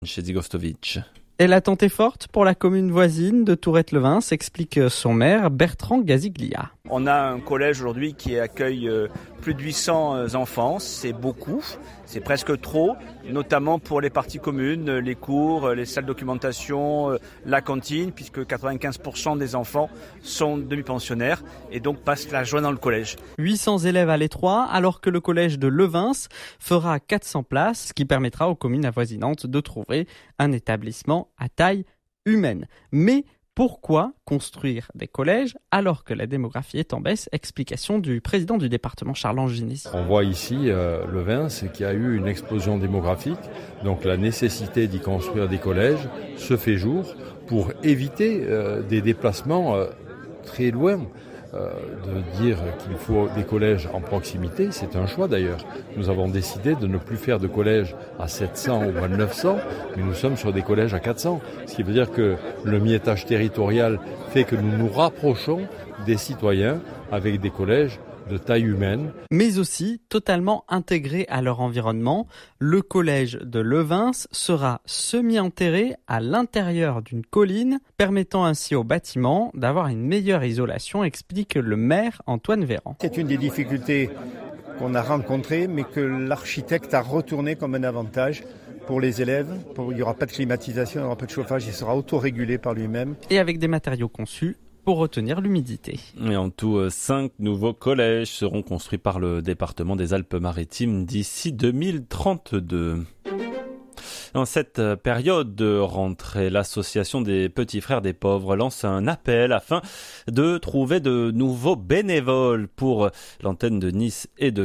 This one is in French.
Chez Zigostovic. Et l'attente est forte pour la commune voisine de Tourette-le-Vin, s'explique son maire Bertrand Gaziglia. On a un collège aujourd'hui qui accueille plus de 800 enfants, c'est beaucoup, c'est presque trop, notamment pour les parties communes, les cours, les salles de documentation, la cantine, puisque 95% des enfants sont demi-pensionnaires et donc passent la journée dans le collège. 800 élèves à l'étroit, alors que le collège de Levins fera 400 places, ce qui permettra aux communes avoisinantes de trouver un établissement à taille humaine. Mais pourquoi construire des collèges alors que la démographie est en baisse? Explication du président du département Charles Ginesy. On voit ici Levins qui a eu une explosion démographique, donc la nécessité d'y construire des collèges se fait jour pour éviter des déplacements très loin. De dire qu'il faut des collèges en proximité, c'est un choix d'ailleurs. Nous avons décidé de ne plus faire de collèges à 700 ou à 900, mais nous sommes sur des collèges à 400. Ce qui veut dire que le miettage territorial fait que nous nous rapprochons des citoyens avec des collèges de taille humaine. Mais aussi totalement intégrés à leur environnement. Le collège de Levins sera semi-enterré à l'intérieur d'une colline, permettant ainsi au bâtiment d'avoir une meilleure isolation, explique le maire Antoine Véran. C'est une des difficultés qu'on a rencontrées, mais que l'architecte a retourné comme un avantage pour les élèves. Il n'y aura pas de climatisation, il n'y aura pas de chauffage, il sera autorégulé par lui-même. Et avec des matériaux conçus pour retenir l'humidité. Et en tout, 5 nouveaux collèges seront construits par le département des Alpes-Maritimes d'ici 2032. En cette période de rentrée, l'association des petits frères des pauvres lance un appel afin de trouver de nouveaux bénévoles pour l'antenne de Nice et de